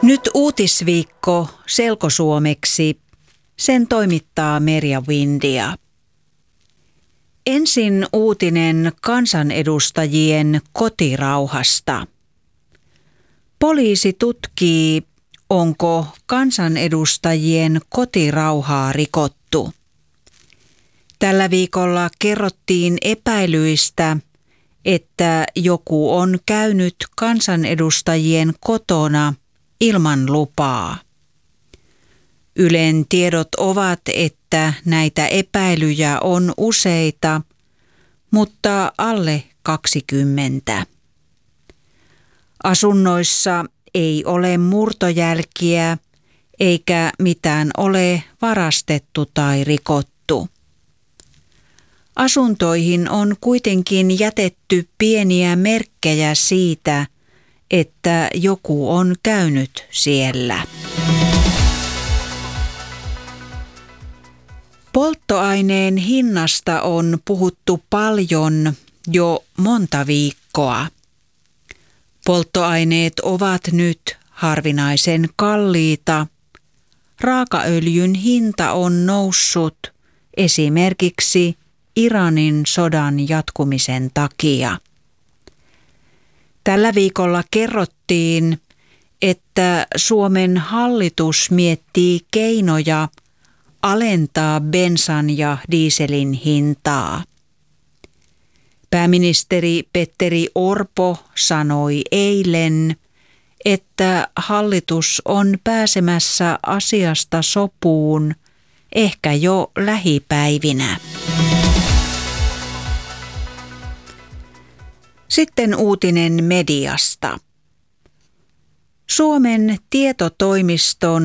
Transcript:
Nyt uutisviikko selkosuomeksi. Sen toimittaa Merja Windia. Ensin uutinen kansanedustajien kotirauhasta. Poliisi tutkii, onko kansanedustajien kotirauhaa rikottu. Tällä viikolla kerrottiin epäilyistä, että joku on käynyt kansanedustajien kotona ilman lupaa. Ylen tiedot ovat, että näitä epäilyjä on useita, mutta alle 20. Asunnoissa ei ole murtojälkiä eikä mitään ole varastettu tai rikottu. Asuntoihin on kuitenkin jätetty pieniä merkkejä siitä, että joku on käynyt siellä. Polttoaineen hinnasta on puhuttu paljon jo monta viikkoa. Polttoaineet ovat nyt harvinaisen kalliita. Raakaöljyn hinta on noussut esimerkiksi Iranin sodan jatkumisen takia. Tällä viikolla kerrottiin, että Suomen hallitus miettii keinoja alentaa bensan ja dieselin hintaa. Pääministeri Petteri Orpo sanoi eilen, että hallitus on pääsemässä asiasta sopuun ehkä jo lähipäivinä. Sitten uutinen mediasta. Suomen tietotoimiston